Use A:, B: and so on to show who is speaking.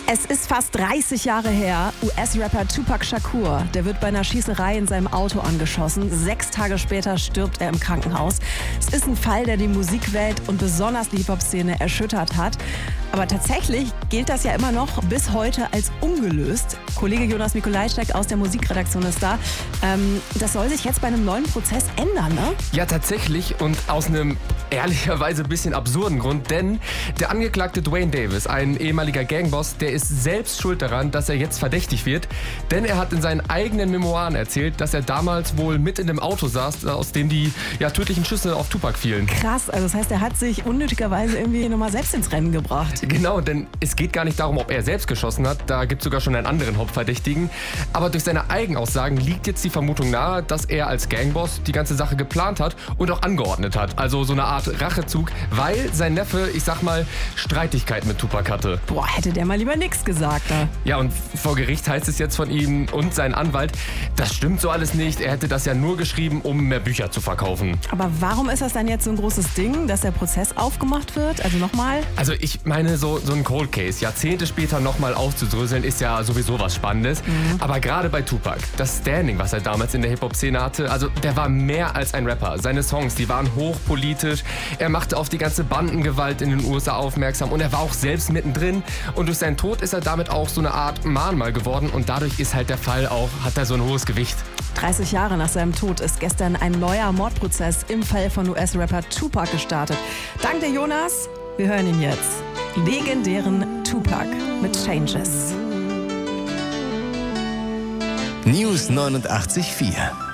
A: Es ist fast 30 Jahre her. US-Rapper Tupac Shakur, der wird bei einer Schießerei in seinem Auto angeschossen. 6 Tage später stirbt er im Krankenhaus. Es ist ein Fall, der die Musikwelt und besonders die Hip-Hop-Szene erschüttert hat. Aber tatsächlich gilt das ja immer noch bis heute als ungelöst. Kollege Jonas Mikolajczyk aus der Musikredaktion ist da. Das soll sich jetzt bei einem neuen Prozess ändern, ne?
B: Ja, tatsächlich, und aus einem ehrlicherweise ein bisschen absurden Grund, denn der Angeklagte Dwayne Davis, ein ehemaliger Gangboss, der ist selbst schuld daran, dass er jetzt verdächtig wird, denn er hat in seinen eigenen Memoiren erzählt, dass er damals wohl mit in dem Auto saß, aus dem die tödlichen Schüsse auf Tupac fielen.
A: Krass, also das heißt, er hat sich unnötigerweise irgendwie nochmal selbst ins Rennen gebracht.
B: Genau, denn es geht gar nicht darum, ob er selbst geschossen hat, da gibt es sogar schon einen anderen Hauptverdächtigen, aber durch seine Eigenaussagen liegt jetzt die Vermutung nahe, dass er als Gangboss die ganze Sache geplant hat und auch angeordnet hat, also so eine Art Rachezug, weil sein Neffe, ich sag mal, Streitigkeiten mit Tupac hatte.
A: Boah, hätte der mal lieber nichts gesagt. Ne?
B: Ja, und vor Gericht heißt es jetzt von ihm und seinem Anwalt, das stimmt so alles nicht, er hätte das ja nur geschrieben, um mehr Bücher zu verkaufen.
A: Aber warum ist das dann jetzt so ein großes Ding, dass der Prozess aufgemacht wird? Also nochmal?
B: Also ich meine, so ein Cold Case, Jahrzehnte später nochmal aufzudröseln, ist ja sowieso was Spannendes. Aber gerade bei Tupac, das Standing, was er damals in der Hip-Hop-Szene hatte, also der war mehr als ein Rapper. Seine Songs, die waren hochpolitisch, er machte auf die ganze Bandengewalt in den USA aufmerksam und er war auch selbst mittendrin. Und durch seinen Tod ist er damit auch so eine Art Mahnmal geworden und dadurch ist halt der Fall auch, hat er so ein hohes Gewicht.
A: 30 Jahre nach seinem Tod ist gestern ein neuer Mordprozess im Fall von US-Rapper Tupac gestartet. Dank dir, Jonas. Wir hören ihn jetzt. Legendären Tupac mit Changes.
C: News 89.4